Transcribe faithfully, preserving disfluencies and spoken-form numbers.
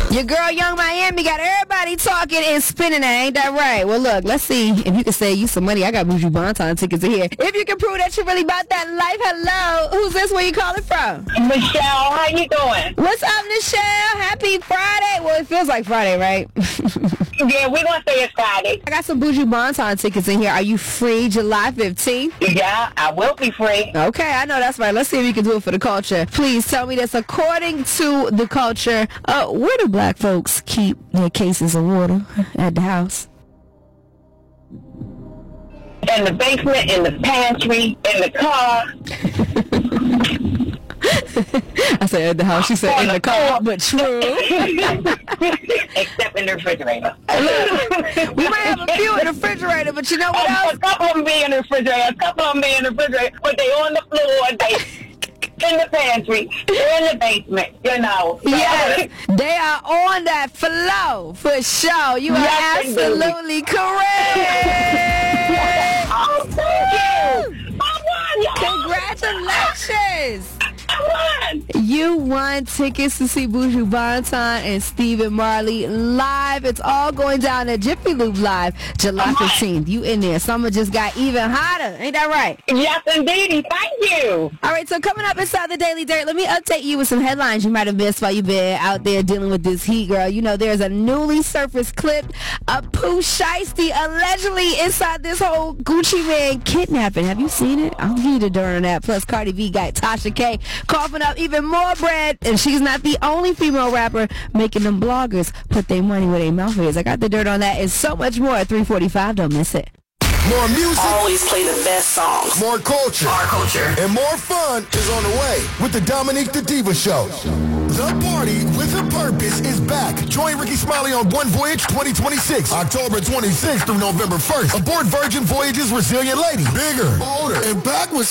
Your girl, Young Miami, got everybody talking and spinning. Ain't that right? Well, look, let's see if you can save you some money. I got Buju Banton tickets in here. If you can prove that you're really about that life, hello. Who's this? Where you calling from? Michelle, how you doing? What's up, Michelle? Happy Friday. Well, it feels like Friday, right? Yeah, we're going to say it's Friday. I got some Buju Banton tickets in here. Are you free July fifteenth? Yeah, I will be free. Okay, I know that's right. Let's see if you can do it for the culture. Please tell me this. According to the culture, uh, where do black folks keep their cases of water at the house? In the basement, in the pantry, in the car. I said at the house. She said in the car, but true. Except in the refrigerator. Look, we might have a few in the refrigerator, but you know what else? A couple of them be in the refrigerator, a couple of them be in the refrigerator, but they on the floor, they in the pantry, they're in the basement, you know. So. Yes, they are on that flow, for sure. You are yes, absolutely correct. Oh, thank you. I won, Congratulations. I won. You won tickets to see Buju Banton and Stephen Marley live. It's all going down at Jiffy Lube Live, July fifteenth. You in there. Summer just got even hotter. Ain't that right? Yes, indeed. Thank you. All right, so coming up inside the Daily Dirt, let me update you with some headlines you might have missed while you've been out there dealing with this heat, girl. You know, there's a newly surfaced clip of Pooh Shiesty allegedly inside this whole Gucci Mane kidnapping. Have you seen it? I'll give you the dirt on that. Plus, Cardi B got Tasha K coughing up even more bread, and she's not the only female rapper making them bloggers put their money where their mouth is. I got the dirt on that and so much more at three forty-five. Don't miss it. More music. Always play the best songs. More culture. Our culture. And more fun is on the way with the Dominique the Diva Show. The party with a purpose is back. Join Ricky Smiley on One Voyage twenty twenty-six, October twenty-sixth through November first. Aboard Virgin Voyage's Resilient Lady. Bigger, bolder, and back with